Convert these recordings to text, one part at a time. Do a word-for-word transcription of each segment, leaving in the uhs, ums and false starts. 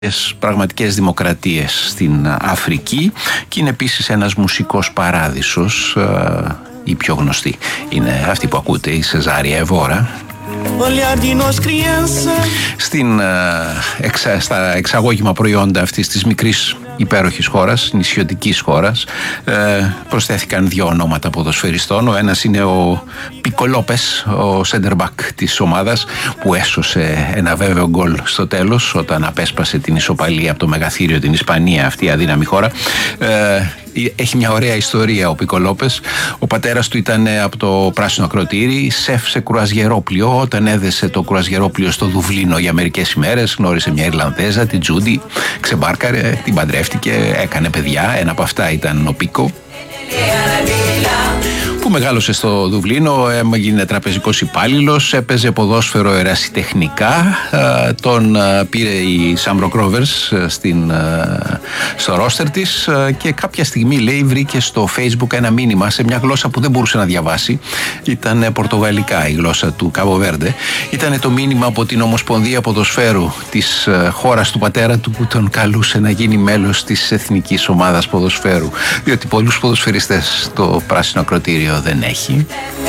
πραγματικές δημοκρατίες στην Αφρική και είναι επίσης ένας μουσικός παράδεισος. Η πιο γνωστή είναι αυτή που ακούτε, η Σεζάρια Εβόρα. Στην, εξα, στα εξαγώγημα προϊόντα αυτής της μικρής υπέροχης χώρας, νησιωτικής χώρας, προσθέθηκαν δύο ονόματα ποδοσφαιριστών. Ο ένας είναι ο Πίκο Λόπες, ο center back της ομάδας, που έσωσε ένα βέβαιο γκολ στο τέλος όταν απέσπασε την ισοπαλία από το μεγαθύριο την Ισπανία, αυτή η αδύναμη χώρα. Έχει μια ωραία ιστορία ο Πίκο Λόπες. Ο πατέρας του ήταν από το πράσινο ακροτήρι, σεφ σε κρουαζιερόπλιο. Όταν έδεσε το κρουαζιερόπλιο στο Δουβλίνο για μερικές ημέρες, γνώρισε μια Ιρλανδέζα, την Τζούντι, ξεμπάρκαρε, την παντρεύτηκε, έκανε παιδιά. Ένα από αυτά ήταν ο Πίκο, που μεγάλωσε στο Δουβλίνο, έγινε τραπεζικός υπάλληλος, έπαιζε ποδόσφαιρο ερασιτεχνικά. Τον πήρε η Σάμπρο Rovers στην, στο ρόστερ της και κάποια στιγμή, λέει, βρήκε στο Facebook ένα μήνυμα σε μια γλώσσα που δεν μπορούσε να διαβάσει. Ήταν πορτογαλικά η γλώσσα του Κάμπο Βέρντε. Ήταν το μήνυμα από την Ομοσπονδία Ποδοσφαίρου της χώρας του πατέρα του, που τον καλούσε να γίνει μέλος της εθνικής ομάδας ποδοσφαίρου, διότι πολλούς ποδοσφαιριστές το πράσινο ακροτήριο δεν έχει.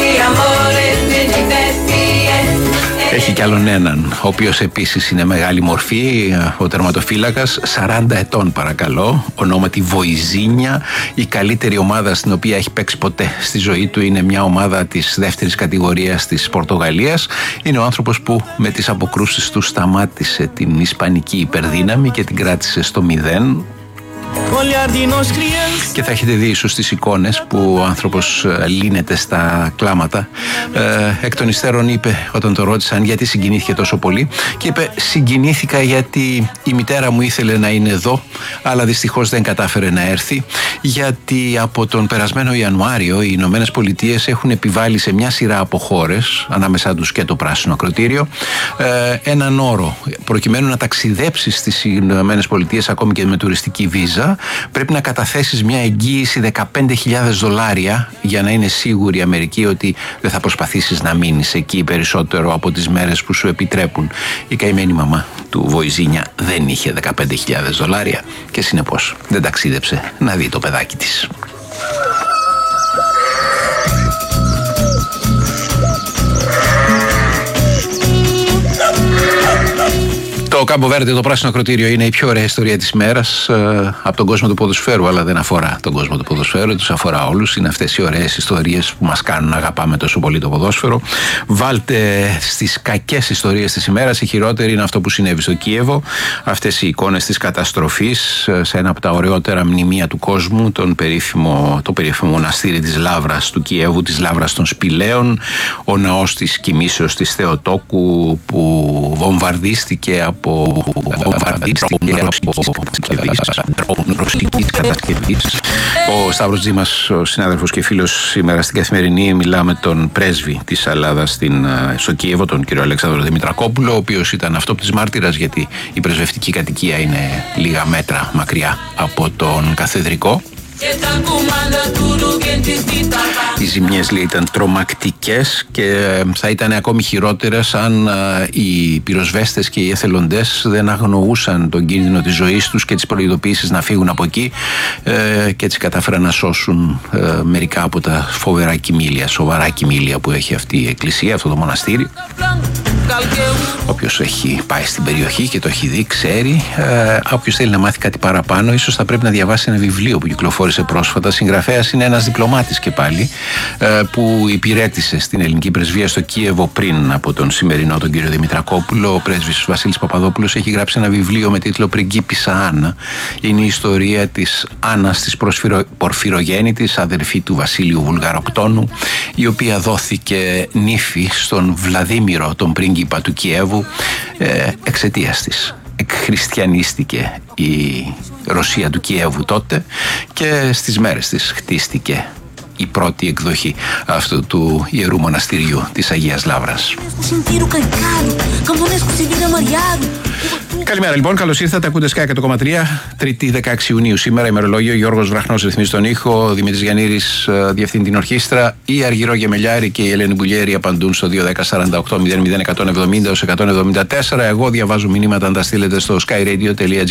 Έχει κι άλλον έναν, ο οποίος επίσης είναι μεγάλη μορφή, ο τερματοφύλακας, σαράντα ετών παρακαλώ, ονόματι Βοηζίνια. Η καλύτερη ομάδα στην οποία έχει παίξει ποτέ στη ζωή του είναι μια ομάδα της δεύτερης κατηγορίας της Πορτογαλίας. Είναι ο άνθρωπος που με τις αποκρούσεις του σταμάτησε την ισπανική υπερδύναμη και την κράτησε στο μηδέν. Και θα έχετε δει ίσως τις εικόνες που ο άνθρωπος λύνεται στα κλάματα. Ε, εκ των υστέρων είπε, όταν το ρώτησαν γιατί συγκινήθηκε τόσο πολύ, και είπε: συγκινήθηκα γιατί η μητέρα μου ήθελε να είναι εδώ, αλλά δυστυχώς δεν κατάφερε να έρθει, γιατί από τον περασμένο Ιανουάριο οι Ηνωμένες Πολιτείες έχουν επιβάλει σε μια σειρά από χώρες, ανάμεσά τους και το πράσινο ακροτήριο, ε, έναν όρο. Προκειμένου να ταξιδέψεις στις Ηνωμένες Πολιτείες ακόμη και με τουριστική βίζα, πρέπει να καταθέσεις μια εγγύηση δεκαπέντε χιλιάδες δολάρια για να είναι σίγουρη η Αμερική ότι δεν θα προσπαθήσεις να μείνεις εκεί περισσότερο από τις μέρες που σου επιτρέπουν. Η καημένη μαμά του Βοηζίνια δεν είχε δεκαπέντε χιλιάδες δολάρια και συνεπώς δεν ταξίδεψε να δει το παιδάκι της. Το Κάμπο Βέρντε, το πράσινο ακροτήριο, είναι η πιο ωραία ιστορία της ημέρας ε, από τον κόσμο του ποδοσφαίρου, αλλά δεν αφορά τον κόσμο του ποδοσφαίρου, τους αφορά όλους. Είναι αυτές οι ωραίες ιστορίες που μας κάνουν να αγαπάμε τόσο πολύ το ποδόσφαιρο. Βάλτε στις κακές ιστορίες της ημέρας, η χειρότερη είναι αυτό που συνέβη στο Κίεβο. Αυτές οι εικόνες της καταστροφής σε ένα από τα ωραιότερα μνημεία του κόσμου, τον περίφημο, το περίφημο μοναστήρι της Λαύρας του Κιέβου, της Λαύρας των Σπηλαίων, ο ναός της Κοιμήσεως της Θεοτόκου που βομβαρδίστηκε από βομβαρδίστηκε από ρωσικής κατασκευής. Ο Σταύρος Τζίμας, ο συνάδελφος και φίλος, σήμερα στην Καθημερινή μιλά με τον πρέσβη της Ελλάδας στο Κίεβο, τον κύριο Αλεξάνδρο Δημητρακόπουλο, ο οποίος ήταν αυτόπτης μάρτυρας, γιατί η πρεσβευτική κατοικία είναι λίγα μέτρα μακριά από τον καθεδρικό. Οι ζημιές, λέει, ήταν τρομακτικές και θα ήταν ακόμη χειρότερες αν οι πυροσβέστες και οι εθελοντές δεν αγνοούσαν τον κίνδυνο της ζωής τους και τις προειδοποιήσεις να φύγουν από εκεί, και έτσι κατάφεραν να σώσουν μερικά από τα φοβερά κοιμήλια, σοβαρά κοιμήλια που έχει αυτή η εκκλησία, αυτό το μοναστήρι. Όποιος έχει πάει στην περιοχή και το έχει δει ξέρει. Ε, όποιος θέλει να μάθει κάτι παραπάνω, ίσως θα πρέπει να διαβάσει ένα βιβλίο που κυκλοφόρησε πρόσφατα. Συγγραφέας είναι ένας διπλωμάτης και πάλι, ε, που υπηρέτησε στην ελληνική πρεσβεία στο Κίεβο πριν από τον σημερινό τον κύριο Δημητρακόπουλο. Ο πρέσβης Βασίλης Παπαδόπουλος έχει γράψει ένα βιβλίο με τίτλο «Πριγκίπισσα Άννα». Είναι η ιστορία της Άννας, της πορφυρογέννητης, αδερφή του Βασίλειου Βουλγαροκτόνου, η οποία δόθηκε νύφη στον Βλαδίμηρο, τον πρίγκιπα του Κιέβου, ε, εξαιτίας της. Εκχριστιανίστηκε η Ρωσία του Κιέβου τότε και στις μέρες της χτίστηκε η πρώτη εκδοχή αυτού του ιερού μοναστηριού της Αγίας Λαύρας. Καλημέρα λοιπόν, καλώς ήρθατε. Ακούτε Sky εκατό κόμμα τρία, Τρίτη δεκαέξι Ιουνίου. Σήμερα ημερολόγιο, Γιώργος Βραχνός ρυθμίζει τον ήχο, Δημήτρης Γιαννήρης διευθύνει την ορχήστρα, η Αργυρό Γεμελιάρη και η Ελένη Μπουλιέρη απαντούν στο δύο δέκα σαράντα οκτώ μηδέν μηδέν εκατόν εβδομήντα έως εκατόν εβδομήντα τέσσερα. Εγώ διαβάζω μηνύματα αν τα στείλετε στο skyradio.gr.